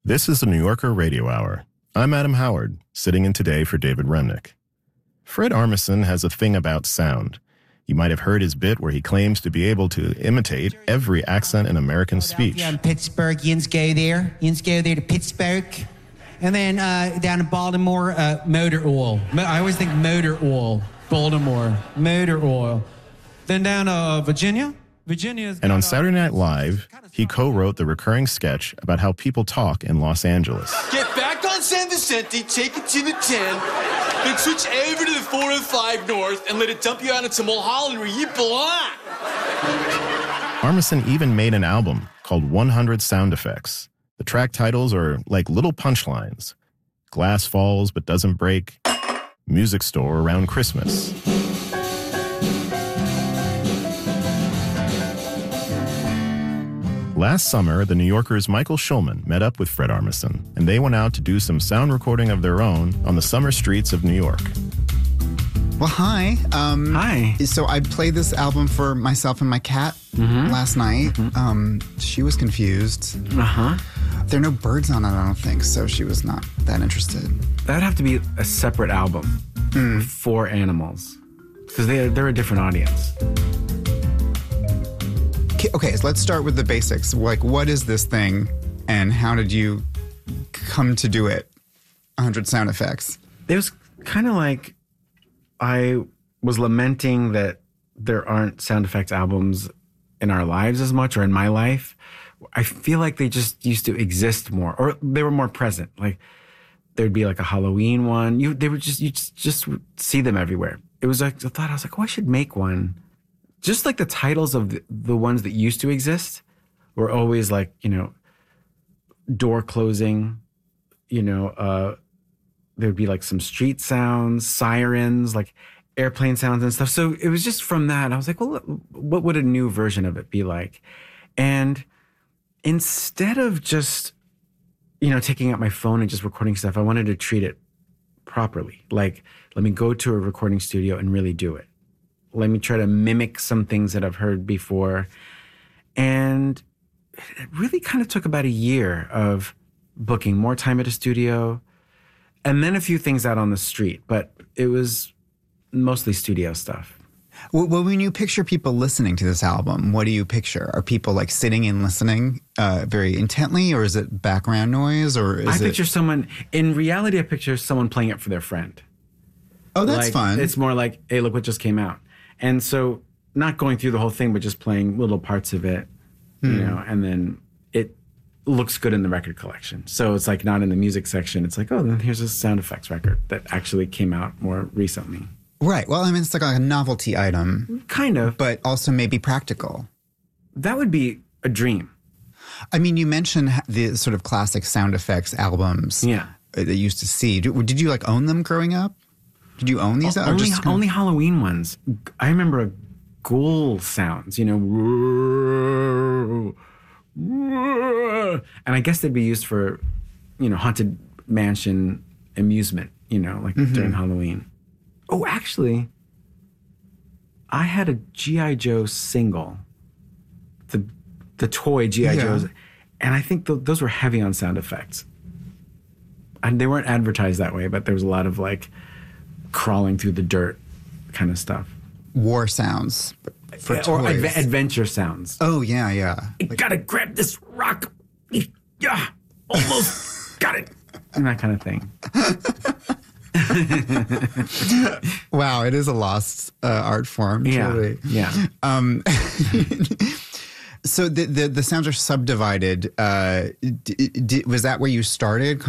This is the New Yorker Radio Hour. I'm Adam Howard, sitting in today for David Remnick. Fred Armisen has a thing about sound. You might have heard his bit where he claims to be able to imitate every accent in American speech. Yeah, in Pittsburgh, yins go there. Yins go there to Pittsburgh. And then down in Baltimore, motor oil. I always think motor oil. Baltimore, motor oil. Then down Virginia. And on Saturday Night Live, he co-wrote the recurring sketch about how people talk in Los Angeles. Get back on San Vicente, take it to the 10, then switch over to the 405 North and let it dump you out into Mulholland where you belong. Armisen even made an album called 100 Sound Effects. The track titles are like little punchlines. Glass falls but doesn't break. Music store around Christmas. Last summer, the New Yorker's Michael Schulman met up with Fred Armisen, and they went out to do some sound recording of their own on the summer streets of New York. Well, hi. Hi. So I played this album for myself and my cat last night. She was confused. There are no birds on it, I don't think, so she was not that interested. That would have to be a separate album for animals, because they're a different audience. Okay, so let's start with the basics. Like, what is this thing, and how did you come to do it? 100 Sound Effects. It was kind of like I was lamenting that there aren't sound effects albums in our lives as much, or in my life. I feel like they just used to exist more, or they were more present. Like there'd be like a Halloween one. You just see them everywhere. It was like a thought. I was like, oh, I should make one. Just like the titles of the ones that used to exist were always like, door closing, there'd be like some street sounds, sirens, like airplane sounds and stuff. So it was just from that. I was like, well, what would a new version of it be like? And instead of just, taking out my phone and just recording stuff, I wanted to treat it properly. Like, let me go to a recording studio and really do it. Let me try to mimic some things that I've heard before. And it really kind of took about a year of booking more time at a studio and then a few things out on the street. But it was mostly studio stuff. Well, when you picture people listening to this album, what do you picture? Are people like sitting and listening very intently, or is it background noise, or is I picture someone, in reality, I picture someone playing it for their friend. Oh, that's fun. It's more like, hey, look what just came out. And so not going through the whole thing, but just playing little parts of it, and then it looks good in the record collection. So it's like not in the music section. It's like, oh, then here's a sound effects record that actually came out more recently. Right. Well, I mean, it's like a novelty item. Kind of. But also maybe practical. That would be a dream. I mean, you mentioned the sort of classic sound effects albums that you used to see. Did you like own them growing up? Did you own these? Only Halloween ones. I remember ghoul sounds, and I guess they'd be used for, haunted mansion amusement, during Halloween. Oh, actually, I had a G.I. Joe single, the toy G.I. Joes, and I think those were heavy on sound effects. And they weren't advertised that way, but there was a lot of like crawling through the dirt kind of stuff. War sounds for or toys. Adventure sounds. Oh, yeah. You gotta grab this rock. Yeah, almost got it. And that kind of thing. Wow, it is a lost art form, truly. Yeah. So the sounds are subdivided. Was that where you started?